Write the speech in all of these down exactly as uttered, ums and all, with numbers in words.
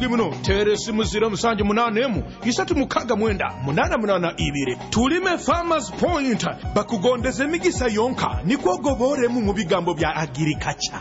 bulungi muno teresi muzira musanje munane mu isatu mukaga mwenda munana munana ibire tulime Farmers Point bakugondeze migisa yonka nikwo goboremu mu bigambo bya agriculture.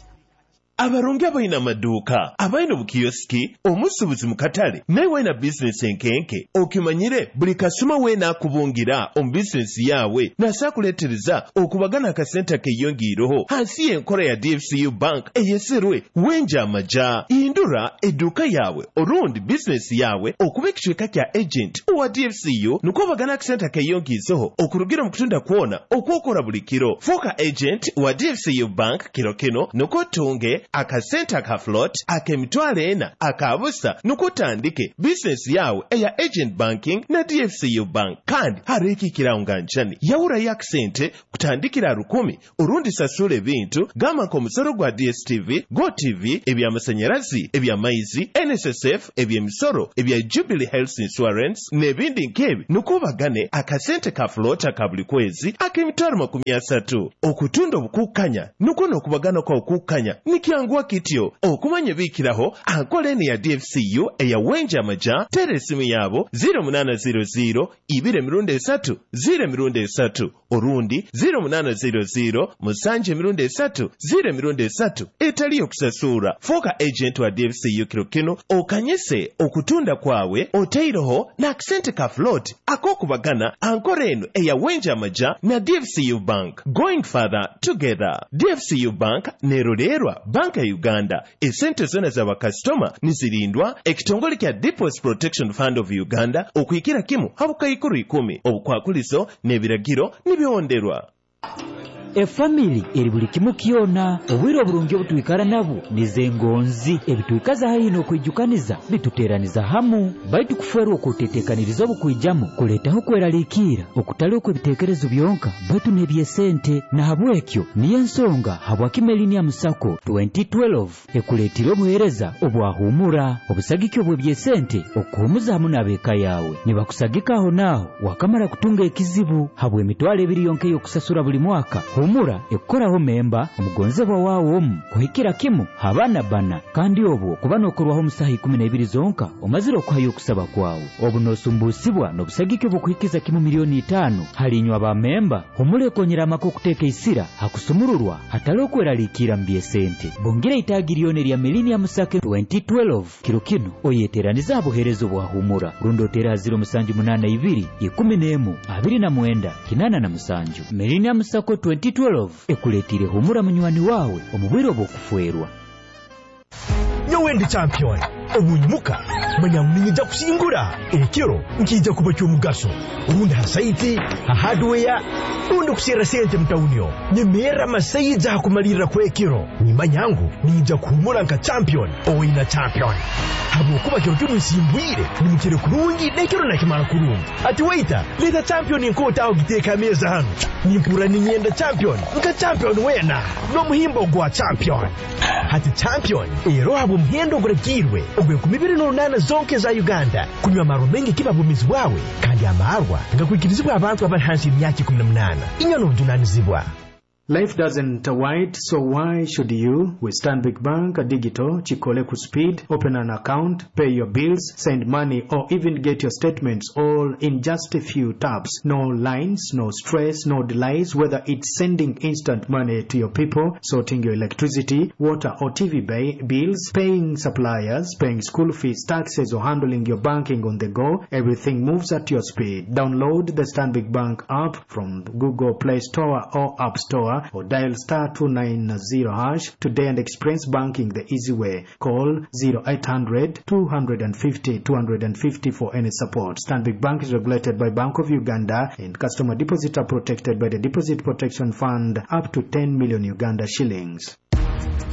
Abarongi abaina amaduuka abaina obukiyosiki omusuubuzi mu katale naye waina bizinesi enkenke okimanyire buli kasuma weena akubungira omu bizinesi yawe nasaakuleetereza okubagana akasente keeyongiireho hansi y'enkola ya D F C U Bank eyeserwe wenja amaja. Hindura edduuka yawe orundi bizinesi yawe okuba ekicweka kya agent owa D F C U nukwo bagana akasente keeyongiizeho okurugira mu kutunda kwona okwokola buli kiro. Fuuka agent wa D F C U Bank kiro kino nukwo tunge akasente aka float ak'emitwalo ena akabusa nukutandike bizinesi yawe eya agent banking na D F C U Bank kandi hariikikirawo nga njani yawurayo akasente kutandikira rukumi orundi sasula ebintu gamba nk'omusoro gwa D S T V, Go T V, eby'amasanyalazi, eby'amaizi, N S S F, eby'emisoro, ebya Jubilee Health Insurance n'ebindi nk'ebi nukubagane akasente ka float aka buli kwezi ak'emitwalo makumi asatu. Okutunda obukukkanya nukwo n'okubagana kwa okukkanya nikyanguwa kityo okumanya biikiraho ankola eno ya D F C U eya wenja amaja tere esimu yaabo zero munana zero zero ibiri emirundi esatu ziro emirundi esatu orundi zero munana zero zero musanje emirundi esatu ziro emirundi esatu etali okusasura. Fuuka agent wa D F C U kiro kino okanyese okutunda kwawe oteiroho n'akasente ka float ak'okubagana ankola eno eya wenja amaja na D F C U Bank. Going further together. D F C U Bank nerolerwa Banka ya Uganda. Esente zona za bakasitoma nizirindwa ekitongole kya Deposit Protection Fund of Uganda okuyikira kimu habukayikuru ikumi obukwakulizo n'ebiragiro nibionderwa. Efamily eri buli kimu kyona obwire obulungi obutwikara nabo nizengonzi ebitwikaza hayino okwijukaniza bituteraniza hamu baitu kuferwa okutetekaniriza obukwijamu kuletaho kweraliikira okutali okwebitekerezo byonka baitu nebyesente na habwekyo niyo ensonga habwa Millennium Sacco twenty twelve ekuleetira obuheereza obwahumura obusagike obwe byesente okuhumuza hamu n'abeeka yawe nibakusagikaho naaho wakamala kutunga ekizibu habwa emitwalo ebiri yonka y'okusasula buli mwaka. Humura ekoraho memba omugonzebwa waawo omu kuhikira kimu habana bana kandi obwo kuba nokorwaho musaha ikumi n'ebiri zonka omazire okuhayo okusaba kwawo obu nosumbusibwa n'obusagike bw'okuhikiza kimu miliyoni itaano halinywa ba memba humura ekonyera amaka okuteeka isira hakusumururwa hatali okweraliikira mu byesente bongira itaagiriyone lya Millennium Sacco twenty twelve kiro kino oyeteraniza obuheerezo bwa humura rundi otera ziro musanju munana ibiri ikumi n'emu abiri na mwenda kinana na musanju. Millennium Sacco twenty twelve ekuletire humura munywani wawe omubwire obw'okufwerwa. Nyowe ndi champion omunyimuka manya mninja kusingura ekiro nkija kuba cy'omugaso urundi hasaiti ha hardware urundi kusira sente mtaunyo nyemera masayiza hakumalira kwa ekiro nimanyangu ninja kuhumura nka champion oina champion habo kuba kyo cy'umusimbwire nimukire kurungi nekiro nakimara kurungi ati waita leta champion inkota aho giteka meza hano nimpura ninyenda champion nka champion wena no muhimbo gwa champion hati champion ero habo mhendo guragirwe ogwe kumibiri n'urunana zonke za Uganda kunywa amaro mengi kiba bumizi wawe kandi amarwa ngakwikirizibwa abantu abari hansi y'imyaka kumi n'umunani inyano dunanizibwa. Life doesn't wait, so why should you? With Stanbic Bank Digital, Chikole ku speed, open an account, pay your bills, send money, or even get your statements all in just a few taps. No lines, no stress, no delays, whether it's sending instant money to your people, sorting your electricity, water or T V bay, bills, paying suppliers, paying school fees, taxes, or handling your banking on the go. Everything moves at your speed. Download the Stanbic Bank app from Google Play Store or App Store, or dial star two nine zero hash today and experience banking the easy way. Call zero eight hundred two fifty two fifty for any support. Stanbic Bank is regulated by Bank of Uganda and customer deposits are protected by the Deposit Protection Fund up to ten million Uganda shillings.